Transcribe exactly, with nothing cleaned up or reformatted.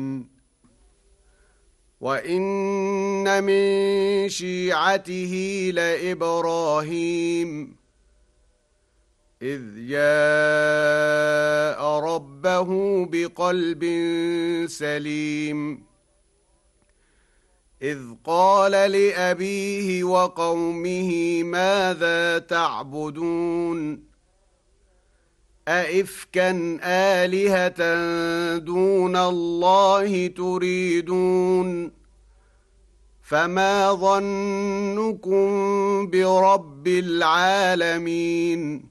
وَإِنَّ مِن شِيعَتِهِ لَإِبْرَاهِيمَ إِذْ جَاءَ رَبَّهُ بِقَلْبٍ سَلِيمٍ إِذْ قَالَ لِأَبِيهِ وَقَوْمِهِ مَاذَا تَعْبُدُونَ أَئِفْكًا آلِهَةً دُونَ اللَّهِ تُرِيدُونَ فَمَا ظَنُّكُم بِرَبِّ الْعَالَمِينَ